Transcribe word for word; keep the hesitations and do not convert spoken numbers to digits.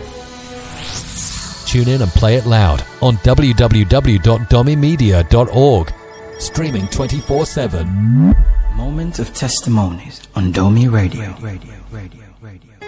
Tune in and play it loud on w w w dot domi media dot org. Streaming twenty-four seven. Moment of testimonies on Domi Radio. Radio, radio, radio.